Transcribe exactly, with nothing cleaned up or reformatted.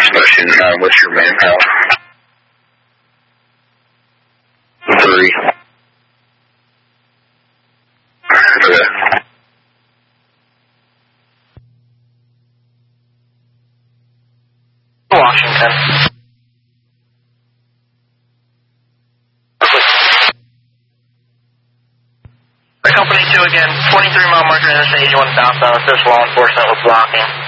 discussion uh, with your manhouse. Three. Okay. Washington. Company two again, twenty-three mile marker interstate eighty-one southbound, assist law enforcement with blocking.